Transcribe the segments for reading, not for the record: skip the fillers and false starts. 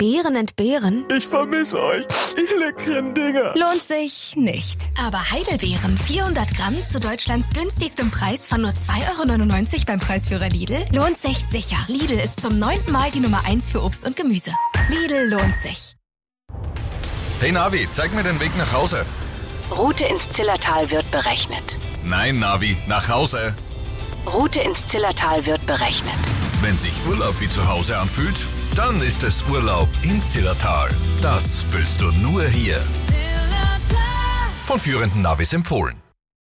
Beeren entbehren? Ich vermisse euch, ihr leckeren Dinger. Lohnt sich nicht. Aber Heidelbeeren, 400 Gramm zu Deutschlands günstigstem Preis von nur 2,99 € beim Preisführer Lidl, lohnt sich sicher. Lidl ist zum 9. Mal die Nummer 1 für Obst und Gemüse. Lidl lohnt sich. Hey Navi, zeig mir den Weg nach Hause. Route ins Zillertal wird berechnet. Nein, Navi, nach Hause. Route ins Zillertal wird berechnet. Wenn sich Urlaub wie zu Hause anfühlt, dann ist es Urlaub im Zillertal. Das fühlst du nur hier. Von führenden Navis empfohlen.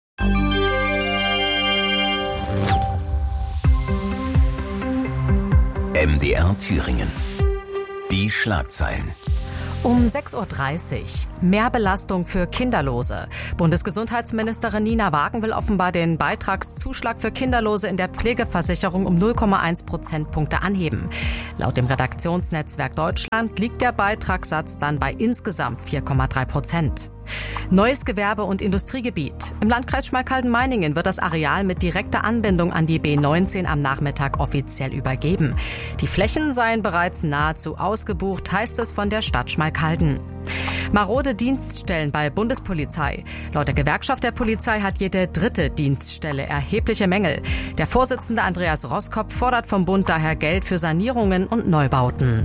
MDR Thüringen. Die Schlagzeilen. Um 6.30 Uhr. Mehr Belastung für Kinderlose. Bundesgesundheitsministerin Nina Wagen will offenbar den Beitragszuschlag für Kinderlose in der Pflegeversicherung um 0,1 Prozentpunkte anheben. Laut dem Redaktionsnetzwerk Deutschland liegt der Beitragssatz dann bei insgesamt 4,3%. Neues Gewerbe- und Industriegebiet. Im Landkreis Schmalkalden-Meiningen wird das Areal mit direkter Anbindung an die B19 am Nachmittag offiziell übergeben. Die Flächen seien bereits nahezu ausgebucht, heißt es von der Stadt Schmalkalden. Marode Dienststellen bei Bundespolizei. Laut der Gewerkschaft der Polizei hat jede dritte Dienststelle erhebliche Mängel. Der Vorsitzende Andreas Roskopf fordert vom Bund daher Geld für Sanierungen und Neubauten.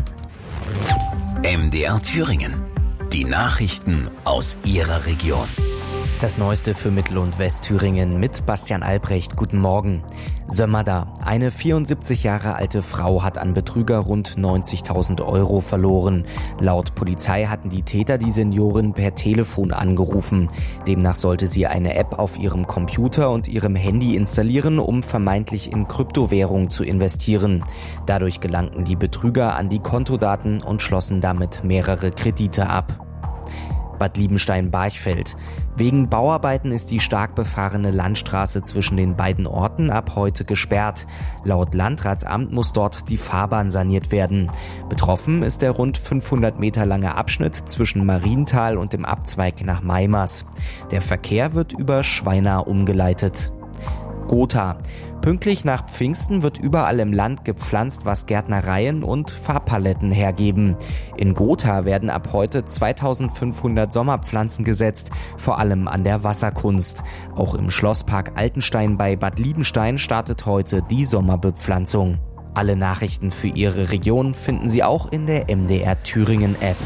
MDR Thüringen. Die Nachrichten aus Ihrer Region. Das Neueste für Mittel- und Westthüringen mit Bastian Albrecht. Guten Morgen. Sömmerda. Eine 74 Jahre alte Frau hat an Betrüger rund 90.000 € verloren. Laut Polizei hatten die Täter die Seniorin per Telefon angerufen. Demnach sollte sie eine App auf ihrem Computer und ihrem Handy installieren, um vermeintlich in Kryptowährung zu investieren. Dadurch gelangten die Betrüger an die Kontodaten und schlossen damit mehrere Kredite ab. Bad Liebenstein-Barchfeld. Wegen Bauarbeiten ist die stark befahrene Landstraße zwischen den beiden Orten ab heute gesperrt. Laut Landratsamt muss dort die Fahrbahn saniert werden. Betroffen ist der rund 500 Meter lange Abschnitt zwischen Marienthal und dem Abzweig nach Maimers. Der Verkehr wird über Schweinau umgeleitet. Gotha. Pünktlich nach Pfingsten wird überall im Land gepflanzt, was Gärtnereien und Farbpaletten hergeben. In Gotha werden ab heute 2500 Sommerpflanzen gesetzt, vor allem an der Wasserkunst. Auch im Schlosspark Altenstein bei Bad Liebenstein startet heute die Sommerbepflanzung. Alle Nachrichten für Ihre Region finden Sie auch in der MDR Thüringen App.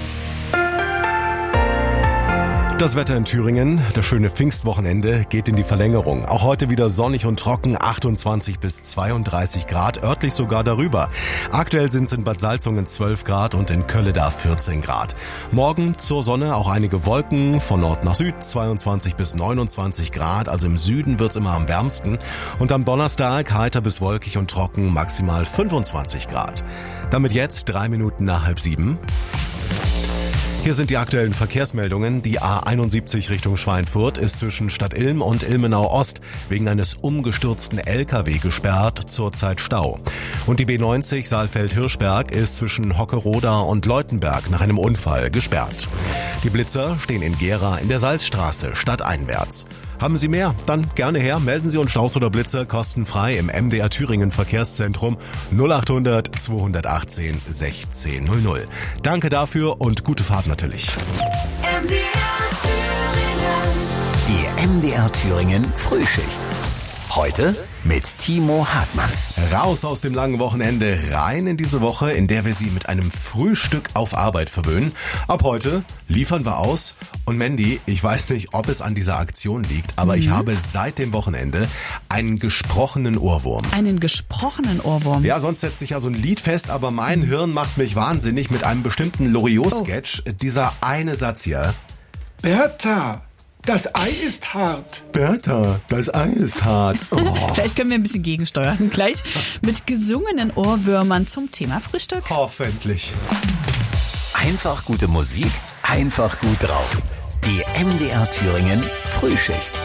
Das Wetter in Thüringen, das schöne Pfingstwochenende, geht in die Verlängerung. Auch heute wieder sonnig und trocken, 28 bis 32 Grad, örtlich sogar darüber. Aktuell sind es in Bad Salzungen 12 Grad und in Kölleda 14 Grad. Morgen zur Sonne auch einige Wolken, von Nord nach Süd 22 bis 29 Grad, also im Süden wird's immer am wärmsten. Und am Donnerstag heiter bis wolkig und trocken, maximal 25 Grad. Damit jetzt 3 Minuten nach 6:30. Hier sind die aktuellen Verkehrsmeldungen. Die A71 Richtung Schweinfurt ist zwischen Stadt Ilm und Ilmenau Ost wegen eines umgestürzten LKW gesperrt, zurzeit Stau. Und die B90 Saalfeld-Hirschberg ist zwischen Hockeroda und Leutenberg nach einem Unfall gesperrt. Die Blitzer stehen in Gera in der Salzstraße, stadteinwärts. Haben Sie mehr? Dann gerne her. Melden Sie uns Staus oder Blitzer kostenfrei im MDR Thüringen Verkehrszentrum 0800 218 1600. Danke dafür und gute Fahrt natürlich. MDR Thüringen. Die MDR Thüringen Frühschicht. Heute mit Timo Hartmann. Raus aus dem langen Wochenende, rein in diese Woche, in der wir Sie mit einem Frühstück auf Arbeit verwöhnen. Ab heute liefern wir aus. Und Mandy, ich weiß nicht, ob es an dieser Aktion liegt, aber ich habe seit dem Wochenende einen gesprochenen Ohrwurm. Einen gesprochenen Ohrwurm? Ja, sonst setzt sich ja so ein Lied fest, aber mein Hirn macht mich wahnsinnig mit einem bestimmten Loriot-Sketch. Dieser eine Satz hier. Bertha, das Ei ist hart. Bertha, das Ei ist hart. Oh. Vielleicht können wir ein bisschen gegensteuern. Gleich mit gesungenen Ohrwürmern zum Thema Frühstück. Hoffentlich. Einfach gute Musik, einfach gut drauf. Die MDR Thüringen Frühschicht.